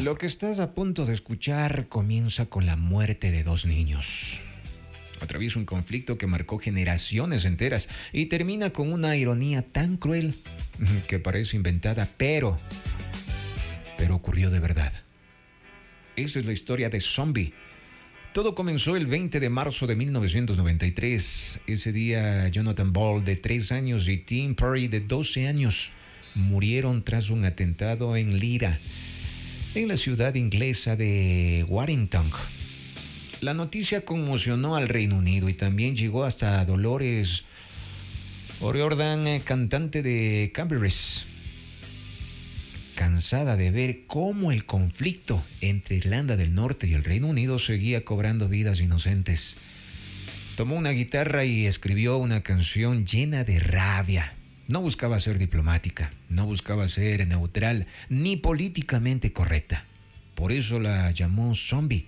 Lo que estás a punto de escuchar comienza con la muerte de dos niños. Atraviesa un conflicto que marcó generaciones enteras y termina con una ironía tan cruel que parece inventada, pero ocurrió de verdad. Esa es la historia de Zombie. Todo comenzó el 20 de marzo de 1993. Ese día, Jonathan Ball, de 3 años, y Tim Perry, de 12 años, murieron tras un atentado en Lira, en la ciudad inglesa de Warrington. La noticia conmocionó al Reino Unido y también llegó hasta Dolores O'Riordan, cantante de Cranberries. Cansada de ver cómo el conflicto entre Irlanda del Norte y el Reino Unido seguía cobrando vidas inocentes, tomó una guitarra y escribió una canción llena de rabia. No buscaba ser diplomática, no buscaba ser neutral, ni políticamente correcta. Por eso la llamó Zombie.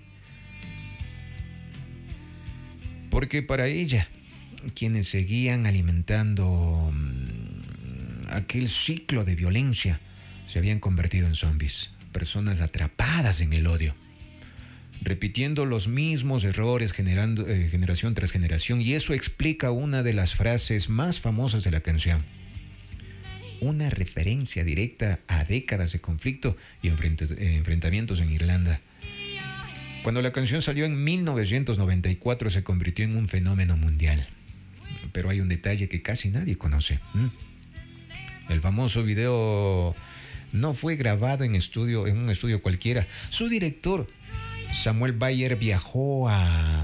Porque para ella, quienes seguían alimentando aquel ciclo de violencia se habían convertido en zombies, personas atrapadas en el odio, repitiendo los mismos errores generación tras generación, y eso explica una de las frases más famosas de la canción. Una referencia directa a décadas de conflicto y enfrentamientos en Irlanda. Cuando la canción salió en 1994 se convirtió en un fenómeno mundial. Pero hay un detalle que casi nadie conoce. El famoso video no fue grabado en un estudio cualquiera. Su director, Samuel Bayer, viajó a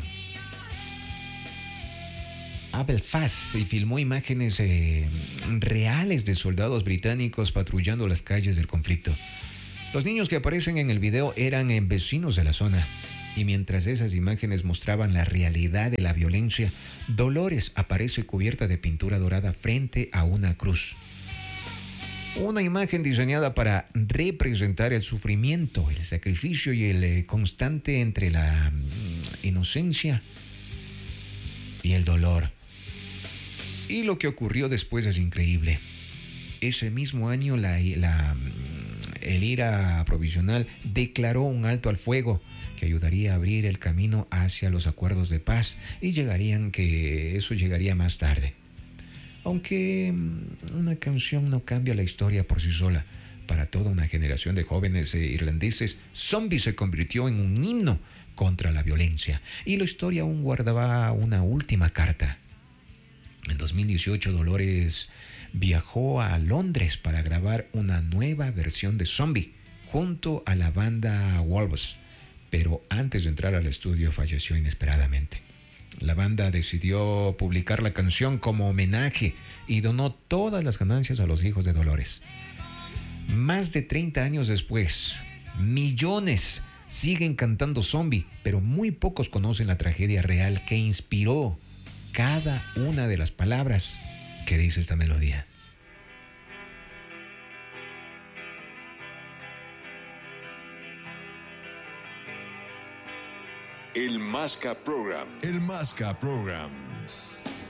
Belfast y filmó imágenes reales de soldados británicos patrullando las calles del conflicto. Los niños que aparecen en el video eran vecinos de la zona, y mientras esas imágenes mostraban la realidad de la violencia, Dolores aparece cubierta de pintura dorada frente a una cruz. Una imagen diseñada para representar el sufrimiento, el sacrificio y el constante entre la inocencia y el dolor. Y lo que ocurrió después es increíble. Ese mismo año el IRA provisional declaró un alto al fuego que ayudaría a abrir el camino hacia los acuerdos de paz, y eso llegaría más tarde. Aunque una canción no cambia la historia por sí sola, para toda una generación de jóvenes irlandeses, Zombie se convirtió en un himno contra la violencia, y la historia aún guardaba una última carta. En 2018, Dolores viajó a Londres para grabar una nueva versión de Zombie junto a la banda Wolves, pero antes de entrar al estudio falleció inesperadamente. La banda decidió publicar la canción como homenaje y donó todas las ganancias a los hijos de Dolores. Más de 30 años después, millones siguen cantando Zombie, pero muy pocos conocen la tragedia real que inspiró cada una de las palabras que dice esta melodía. El Masca Program. El Masca Program.